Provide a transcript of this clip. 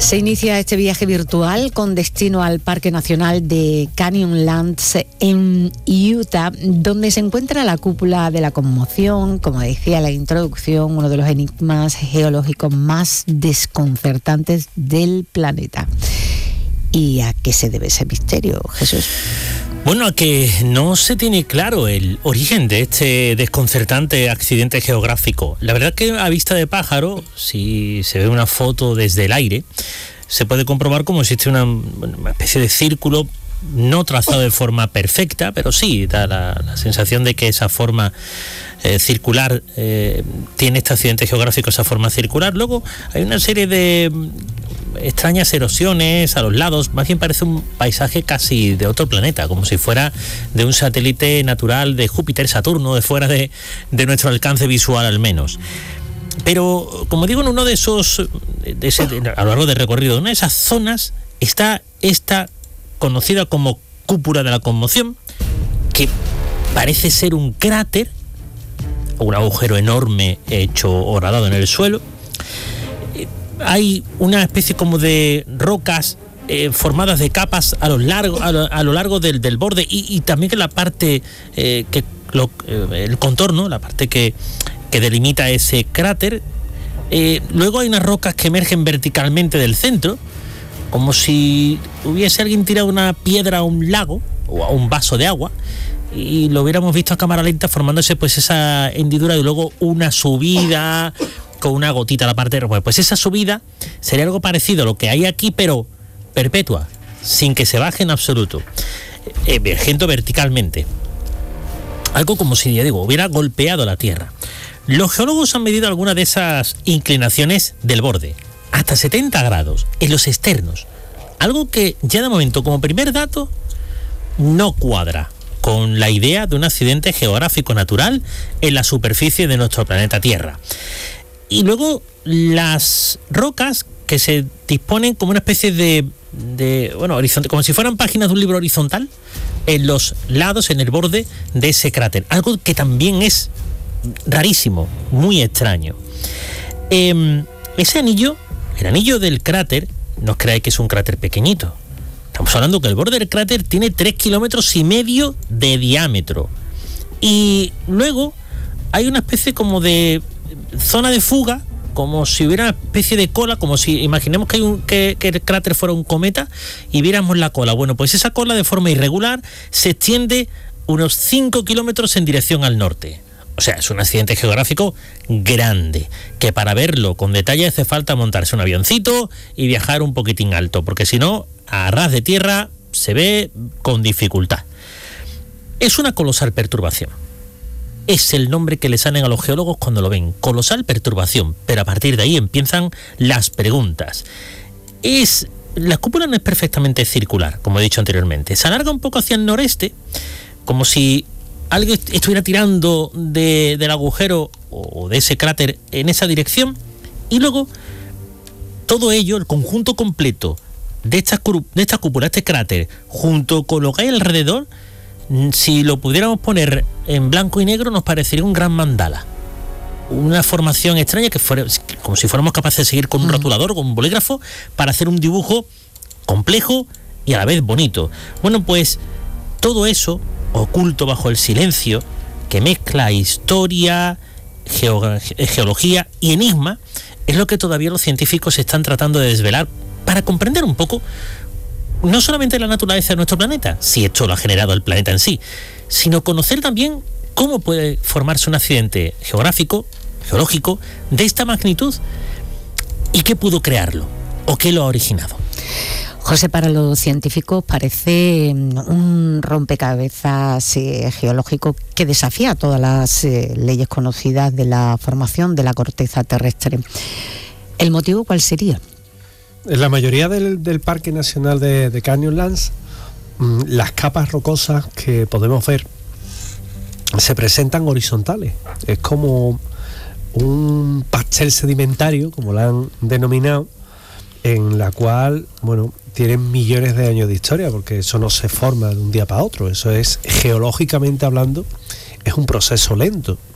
Se inicia este viaje virtual con destino al Parque Nacional de Canyonlands en Utah, donde se encuentra la cúpula de la conmoción, como decía la introducción, uno de los enigmas geológicos más desconcertantes del planeta. ¿Y a qué se debe ese misterio, Jesús? Bueno, a que no se tiene claro el origen de este desconcertante accidente geográfico. La verdad que a vista de pájaro, si se ve una foto desde el aire, se puede comprobar cómo existe una especie de círculo no trazado de forma perfecta, pero sí da la sensación de que esa forma circular tiene este accidente geográfico, esa forma circular. Luego hay una serie de extrañas erosiones a los lados, más bien parece un paisaje casi de otro planeta, como si fuera de un satélite natural de Júpiter, Saturno, de fuera de nuestro alcance visual al menos. Pero, como digo, en uno de esos, a lo largo del recorrido, en una de esas zonas está esta conocida como cúpula de la conmoción, que parece ser un cráter, un agujero enorme hecho horadado en el suelo. Hay una especie como de rocas formadas de capas a lo largo del borde y también en la parte el contorno, la parte que delimita ese cráter. Luego hay unas rocas que emergen verticalmente del centro, como si hubiese alguien tirado una piedra a un lago o a un vaso de agua y lo hubiéramos visto a cámara lenta formándose pues esa hendidura y luego una subida con una gotita a la parte de... Pues esa subida sería algo parecido a lo que hay aquí, pero perpetua, sin que se baje en absoluto, emergiendo verticalmente. Algo como si, ya digo, hubiera golpeado la Tierra. Los geólogos han medido algunas de esas inclinaciones del borde, hasta 70 grados, en los externos. Algo que ya de momento, como primer dato, no cuadra con la idea de un accidente geográfico natural en la superficie de nuestro planeta Tierra. Y luego las rocas que se disponen como una especie de horizonte, como si fueran páginas de un libro horizontal en los lados, en el borde de ese cráter. Algo que también es rarísimo, muy extraño. Ese anillo, el anillo del cráter, no os creáis que es un cráter pequeñito. Estamos hablando que el borde del cráter tiene 3,5 kilómetros de diámetro. Y luego hay una especie como de zona de fuga, como si hubiera una especie de cola, como si imaginemos que el cráter fuera un cometa y viéramos la cola. Bueno, pues esa cola de forma irregular se extiende unos 5 kilómetros en dirección al norte. O sea, es un accidente geográfico grande, que para verlo con detalle hace falta montarse un avioncito y viajar un poquitín alto, porque si no, a ras de tierra se ve con dificultad. Es una colosal perturbación. Es el nombre que le salen a los geólogos cuando lo ven, colosal perturbación, pero a partir de ahí empiezan las preguntas. La cúpula no es perfectamente circular, como he dicho anteriormente, se alarga un poco hacia el noreste, como si alguien estuviera tirando del agujero o de ese cráter en esa dirección, y luego todo ello, el conjunto completo de esta cúpula, este cráter, junto con lo que hay alrededor, si lo pudiéramos poner en blanco y negro, nos parecería un gran mandala. Una formación extraña que fuera como si fuéramos capaces de seguir con un rotulador, con un bolígrafo, para hacer un dibujo complejo y a la vez bonito. Bueno, pues todo eso, oculto bajo el silencio, que mezcla historia, geología y enigma, es lo que todavía los científicos están tratando de desvelar para comprender un poco no solamente la naturaleza de nuestro planeta, si esto lo ha generado el planeta en sí, sino conocer también cómo puede formarse un accidente geológico de esta magnitud y qué pudo crearlo o qué lo ha originado. José, para los científicos parece un rompecabezas geológico que desafía todas las leyes conocidas de la formación de la corteza terrestre. ¿El motivo cuál sería? En la mayoría del Parque Nacional de Canyonlands, las capas rocosas que podemos ver se presentan horizontales. Es como un pastel sedimentario, como lo han denominado, en la cual, tienen millones de años de historia, porque eso no se forma de un día para otro. Eso es, geológicamente hablando, es un proceso lento.